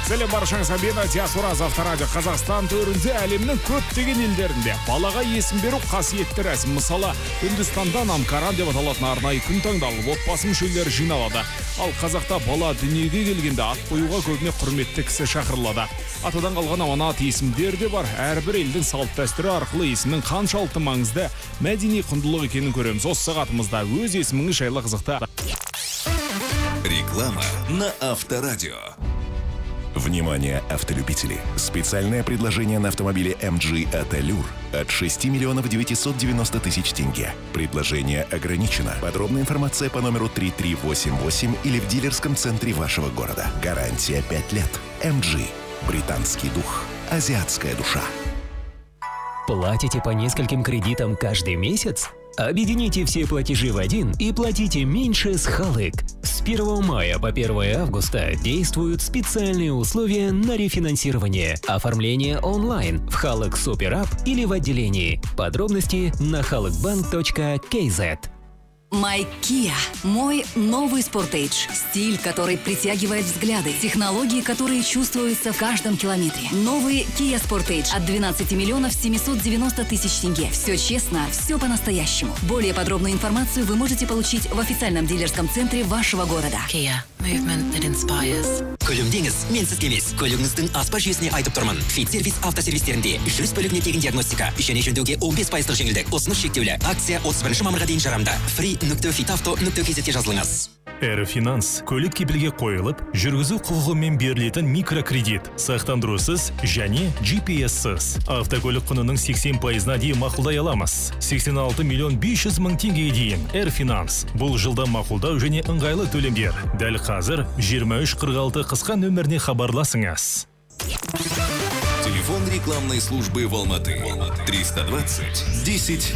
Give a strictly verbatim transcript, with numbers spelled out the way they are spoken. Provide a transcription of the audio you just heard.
Сәлем баршаңызға, мен Атияс Ораз. Авторадио Қазақстан төрінде әлемнің көптеген елдерінде балаға есім беру қасиетті рәсім. Мысалы, Үндістанда намкаран деп аталатын арнайы күн таңдалып, отбасы мүшелері жиналады. Ал қазақта бала дүниеге келгенде ат қоюға көбіне құрметті кісі шақырылады. Атадан қалған аманат есімдер де бар. Әрбір елдің салт дәстүрі арқылы есімнің қаншалықты маңызды мәдени құндылық екенін көреміз. Осы сағатымызда өз есіміңіз жайлы қызықты. Реклама на Авторадио. Внимание, автолюбители! Специальное предложение на автомобиле эм джи от Allure от шести миллионов девятисот девяноста тысяч тенге. Предложение ограничено. Подробная информация по номеру три три восемь восемь или в дилерском центре вашего города. Гарантия пять лет. эм джи. Британский дух. Азиатская душа. Платите по нескольким кредитам каждый месяц? Объедините все платежи в один и платите меньше с Халык. С первого мая по первое августа действуют специальные условия на рефинансирование. Оформление онлайн в Халык Супер Ап или в отделении. Подробности на халыкбанк точка кей зет. My Kia. Мой новый Sportage. Стиль, который притягивает взгляды. Технологии, которые чувствуются в каждом километре. Новый Kia Sportage от двенадцати миллионов семисот девяноста тысяч тенге. Все честно, все по-настоящему. Более подробную информацию вы можете получить в официальном дилерском центре вашего города. Kia. Movement that inspires. Көлемдеңіз, менсіз кемес. Көлігіңіздің аспа жүйесіне айтып тұрмын. Фит сервис автосервистерінде жүз бөлігіне тегін диагностика. Және жөндеуге он бес пайыздық жеңілдік. Ұсыныс шектеулі. Акция отыз бірінші мамырға дейін жарамда. Free нүкте fit авто нүкте кз жазылыңыз. Әрі финанс, көлік кепілге қойылып, жүргізу құқығымен берілетін микрокредит, сақтандырусыз және джи пи эс-сіз. Автокөлік құнының сексен пайызына дейін мақұлдай аламыз. сексен алты миллион бес жүз мың теңгеге дейін. Әрі финанс, бұл жылда мақұлдау және ыңғайлы төлемдер. Дәл қазір жиырма үш қырық алты қысқа нөміріне хабарласыңыз. Телефон рекламной службы в Алматы триста двадцать десять